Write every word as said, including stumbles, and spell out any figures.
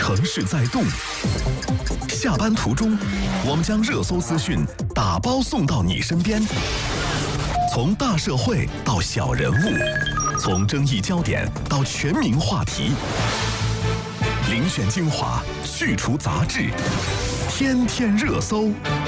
城市在动。下班途中，我们将热搜资讯打包送到你身边。从大社会到小人物，从争议焦点到全民话题，遴选精华，去除杂质，天天热搜。